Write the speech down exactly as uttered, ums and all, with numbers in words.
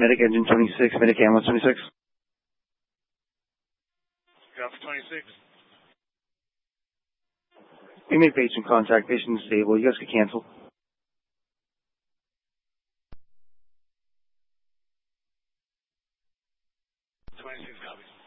Medic engine twenty-six, medic ambulance twenty-six. Copy twenty-six. We made patient contact, patient is stable, you guys can cancel. twenty-six copies.